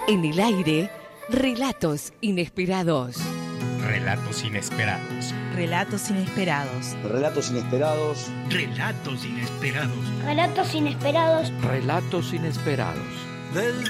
En el aire, relatos inesperados. Relatos inesperados. Relatos inesperados. Relatos inesperados. Relatos inesperados. Relatos inesperados. Relatos inesperados.